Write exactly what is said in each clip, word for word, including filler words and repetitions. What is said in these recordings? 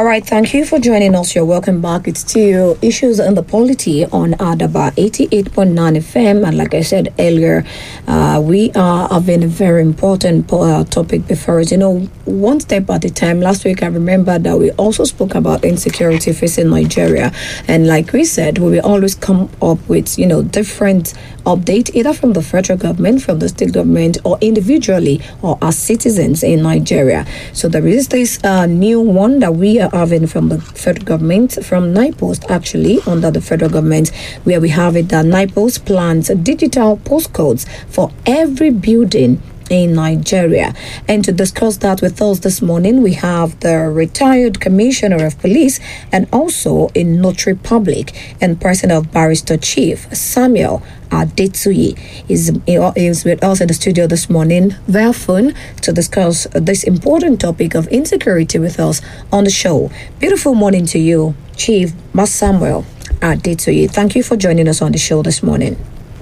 right, thank you for joining us. You're welcome back. It's still Issues in the Polity on Adaba eighty-eight point nine F M. And like I said earlier, uh, we are having a very important uh, topic before us. You know, one step at a time. Last week, I remember that we also spoke about insecurity facing Nigeria. And like we said, we will always come up with, you know, different update, either from the federal government, from the state government, or individually, or as citizens in Nigeria. So there is this uh, new one that we are having from the federal government, from NIPOST, actually, under the federal government, where we have it that NIPOST plans digital postcodes for every building in Nigeria. And to discuss that with us this morning, we have the retired Commissioner of Police and also a notary public and person of Barrister Chief Samuel Adetsuyi is, is with us in the studio this morning via phone to discuss this important topic of insecurity with us on the show. Beautiful morning to you, Chief Mas Samuel Adetsuyi. Thank you for joining us on the show this morning.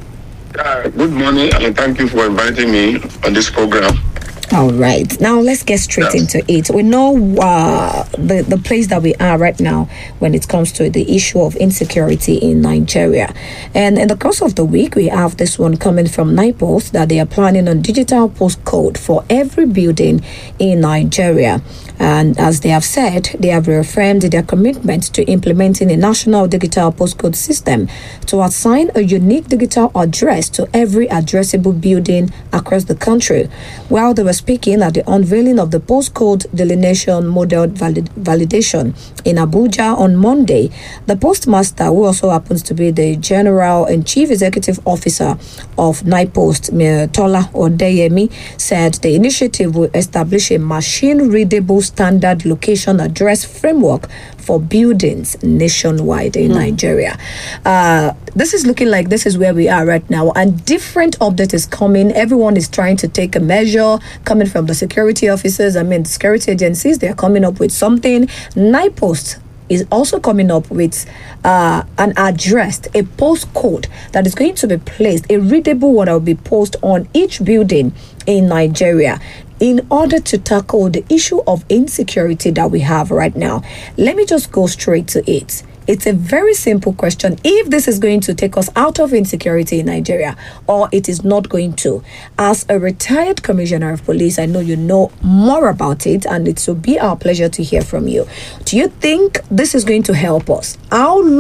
Uh, good morning, and thank you for inviting me on this program. All right. Now, let's get straight yes. into it. We know uh, the, the place that we are right now when it comes to the issue of insecurity in Nigeria. And in the course of the week, we have this one coming from NIPOST that they are planning on digital postcode for every building in Nigeria. And as they have said, they have reaffirmed their commitment to implementing a national digital postcode system to assign a unique digital address to every addressable building across the country. While they were speaking at the unveiling of the postcode delineation model valid- validation in Abuja on Monday, the postmaster, who also happens to be the General and Chief Executive Officer of NIPOST, Tola Odeyemi, said the initiative will establish a machine-readable standard location address framework for buildings nationwide in mm. Nigeria. Uh, this is looking like this is where we are right now, and different update is coming. Everyone is trying to take a measure coming from the security officers. I mean, the security agencies, they're coming up with something. NIPOST is also coming up with uh, an address, a postcode that is going to be placed, a readable one that will be posted on each building in Nigeria in order to tackle the issue of insecurity that we have right now. Let me just go straight to it. It's a very simple question. If this is going to take us out of insecurity in Nigeria, or it is not going to. As a retired Commissioner of Police, I know you know more about it, and it will be our pleasure to hear from you. Do you think this is going to help us? How